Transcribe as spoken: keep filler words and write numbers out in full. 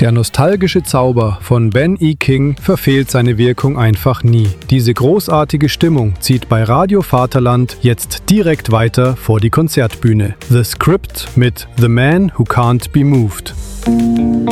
Der nostalgische Zauber von Ben E. King verfehlt seine Wirkung einfach nie. Diese großartige Stimmung zieht bei Radio Vaterland jetzt direkt weiter vor die Konzertbühne. The Script mit The Man Who Can't Be Moved.